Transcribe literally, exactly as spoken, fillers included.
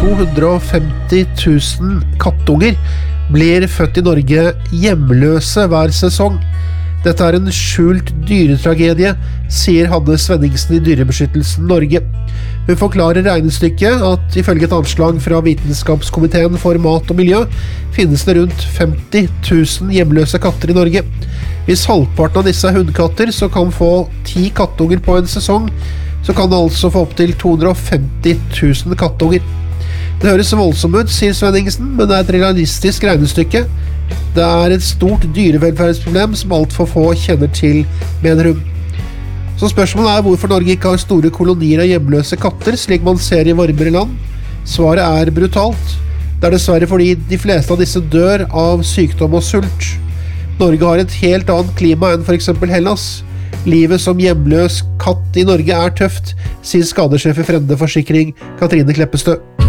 to hundre og femti tusen kattunger blir født i Norge hjemløse hver sesong. Dette er en skjult dyretragedie, sier Hanne Svenningsen i Dyrebeskyttelsen Norge. Hun forklarer regnestykket at ifølge et anslag fra Vitenskapskomiteen for mat og miljø finnes det rundt femti tusen hjemløse katter i Norge. Hvis halvparten av disse er hundkatter som kan få ti kattunger på en sesong, så kan det altså få opp til to hundre og femti tusen kattunger. Det høres voldsomt ut, sier Svenningsen, men det er et realistisk regnestykke. Det er et stort dyrevelferdsproblem som alt for få kjenner til, mener hun. Så spørsmålet er hvorfor Norge ikke har store kolonier av hjemløse katter, slik man ser i varmere land. Svaret er brutalt. Det er dessverre fordi de fleste av disse dør av sykdom og sult. Norge har et helt annet klima enn for eksempel Hellas. Livet som hjemløs katt i Norge er tøft, sier skadesjef i Frende Forsikring, Katrine Kleppestø.